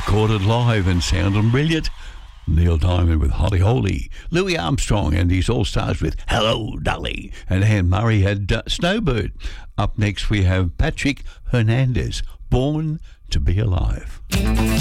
recorded live and sounding brilliant. Neil Diamond with Holly Holy, Louis Armstrong and his All-Stars with Hello Dolly, and Anne Murray had Snowbird. Up next we have Patrick Hernandez, Born to Be Alive.